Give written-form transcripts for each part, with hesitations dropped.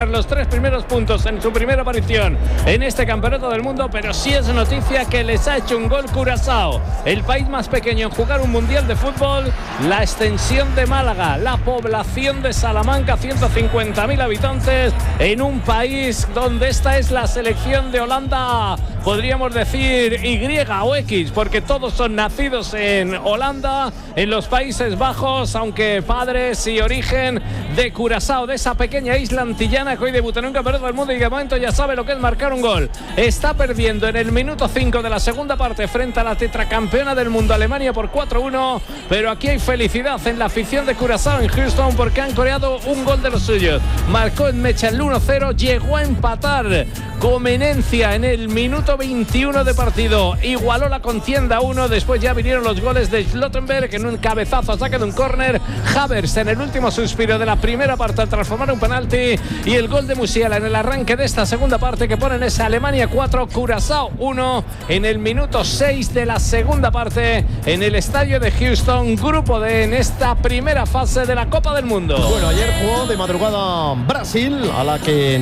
los 3 primeros puntos en su primera aparición en este campeonato del mundo, pero sí es noticia que les ha hecho un gol Curazao, el país más pequeño en jugar un mundial de fútbol, la extensión de Málaga, la población de Salamanca, 150.000 habitantes, en un país donde esta es la selección de Holanda, podríamos decir Y o X, porque todos son nacidos en Holanda, en los Países Bajos, aunque padres y origen de Curazao, de esa pequeña isla antillana que hoy debutó en un campeonato del mundo y que de momento ya sabe lo que es marcar un gol. Está perdiendo en el minuto 5 de la segunda parte frente a la tetracampeona del mundo Alemania por 4-1, pero aquí hay felicidad en la afición de Curazao en Houston porque han coreado un gol de los suyos. Marcó en Mecha el 1-0, llegó a empatar Comenencia en el minuto 21 de partido, igualó la contienda 1, después ya vinieron los goles de Schlottenberg en un cabezazo a saque de un córner, Havertz en el último suspiro de la primera parte al transformar un penalti, y el gol de Musiala en el arranque de esta segunda parte que ponen esa Alemania 4, Curazao 1 en el minuto 6 de la segunda parte en el estadio de Houston, grupo D en esta primera fase de la Copa del Mundo. Bueno, ayer jugó de madrugada Brasil, a la que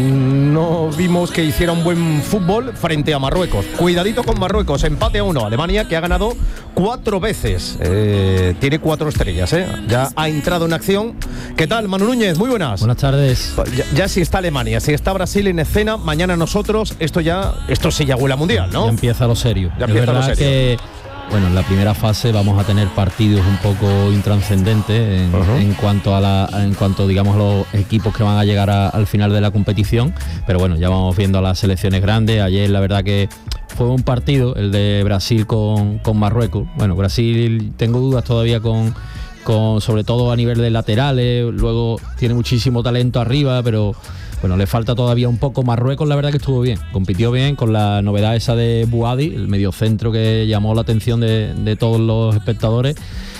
no vimos que hiciera un buen fútbol frente a Marruecos. Cuidadito con Marruecos, empate a 1. Alemania, que ha ganado 4 veces, tiene 4 estrellas, ya ha entrado en acción. ¿Qué tal, Manu Núñez? Muy buenas. Buenas tardes. Ya si está Alemania, si está Brasil en escena, mañana nosotros, esto sí ya huele a mundial, ¿no? Ya empieza lo serio. Ya empieza lo serio. Que, bueno, en la primera fase vamos a tener partidos un poco intrascendentes en cuanto digamos a los equipos que van a llegar al final de la competición, pero bueno, ya vamos viendo a las selecciones grandes. Ayer la verdad que fue un partido, el de Brasil con Marruecos. Bueno, Brasil tengo dudas todavía con sobre todo a nivel de laterales, luego tiene muchísimo talento arriba, pero bueno, le falta todavía un poco. Marruecos la verdad que estuvo bien, compitió bien con la novedad esa de Bouhaddi, el mediocentro que llamó la atención de todos los espectadores.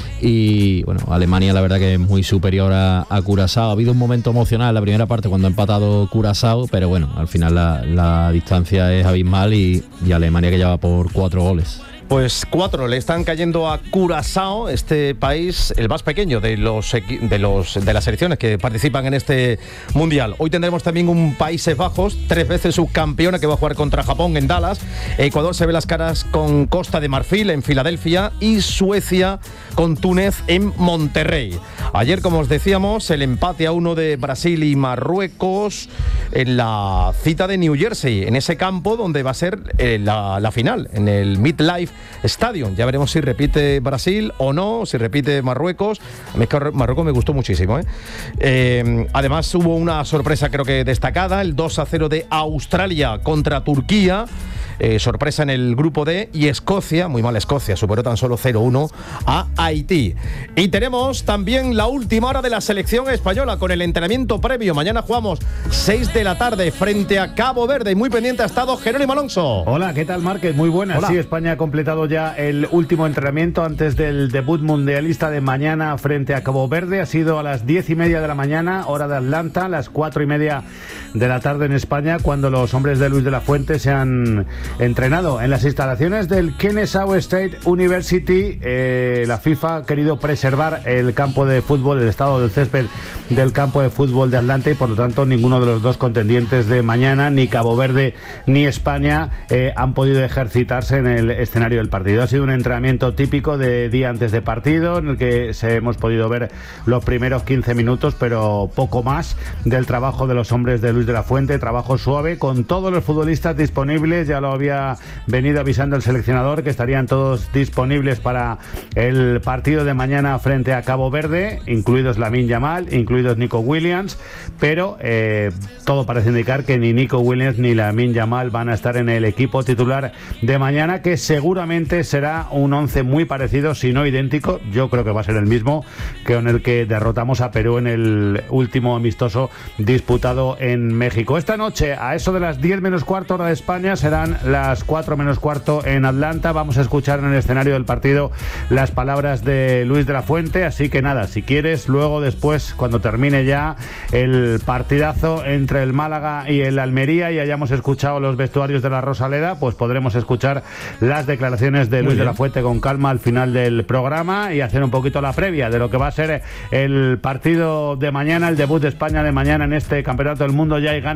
Y bueno, Alemania la verdad que es muy superior a Curazao. Ha habido un momento emocional en la primera parte cuando ha empatado Curazao, pero bueno, al final la distancia es abismal y Alemania que lleva por 4 goles. Pues 4 le están cayendo a Curazao, este país, el más pequeño de las selecciones que participan en este mundial. Hoy tendremos también un Países Bajos, 3 veces subcampeona, que va a jugar contra Japón en Dallas. Ecuador se ve las caras con Costa de Marfil en Filadelfia y Suecia con Túnez en Monterrey. Ayer, como os decíamos, el empate a 1 de Brasil y Marruecos en la cita de New Jersey, en ese campo donde va a ser la final, en el MetLife Stadium. Ya veremos si repite Brasil o no, si repite Marruecos. A mí es que Marruecos me gustó muchísimo, además hubo una sorpresa creo que destacada, el 2-0 de Australia contra Turquía. Sorpresa en el grupo D, y Escocia, muy mal Escocia, superó tan solo 0-1 a Haití. Y tenemos también la última hora de la selección española con el entrenamiento previo. Mañana jugamos 6 de la tarde frente a Cabo Verde, y muy pendiente ha estado Jerónimo Alonso. Hola, ¿qué tal, Márquez? Muy buenas. Hola. Sí, España ha completado ya el último entrenamiento antes del debut mundialista de mañana frente a Cabo Verde. Ha sido a las 10:30 de la mañana, hora de Atlanta, las 4:30 de la tarde en España, cuando los hombres de Luis de la Fuente se han entrenado en las instalaciones del Kennesaw State University. La FIFA ha querido preservar el campo de fútbol, el estado del césped del campo de fútbol de Atlanta, y por lo tanto ninguno de los dos contendientes de mañana, ni Cabo Verde ni España, han podido ejercitarse en el escenario del partido. Ha sido un entrenamiento típico de día antes de partido, en el que hemos podido ver los primeros 15 minutos, pero poco más del trabajo de los hombres de Luis de la Fuente. Trabajo suave con todos los futbolistas disponibles. Ya lo había venido avisando el seleccionador, que estarían todos disponibles para el partido de mañana frente a Cabo Verde, incluidos Lamine Yamal, incluidos Nico Williams, pero todo parece indicar que ni Nico Williams ni Lamine Yamal van a estar en el equipo titular de mañana, que seguramente será un 11 muy parecido, si no idéntico. Yo creo que va a ser el mismo que con el que derrotamos a Perú en el último amistoso disputado en México. Esta noche, a eso de las 10 menos cuarto hora de España, serán las 4 menos cuarto en Atlanta. Vamos a escuchar en el escenario del partido las palabras de Luis de la Fuente, así que nada, si quieres, luego después, cuando termine ya el partidazo entre el Málaga y el Almería y hayamos escuchado los vestuarios de la Rosaleda, pues podremos escuchar las declaraciones de Luis de la Fuente con calma al final del programa y hacer un poquito la previa de lo que va a ser el partido de mañana, el debut de España de mañana en este Campeonato del Mundo. Ya hay ganas